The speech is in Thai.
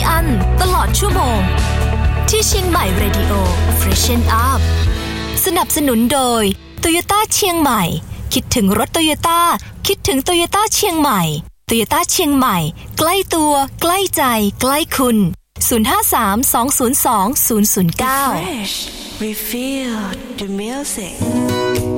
อันตลอดชั่วโมงที่เชียงใหม่ Radio Freshen Up สนับสนุนโดย Toyota เชียงใหม่คิดถึงรถ Toyota คิดถึง Toyota เชียงใหม่ Toyota เชียงใหม่ใกล้ตัวใกล้ใจใกล้คุณ053 202 009 Fresh, we feel the music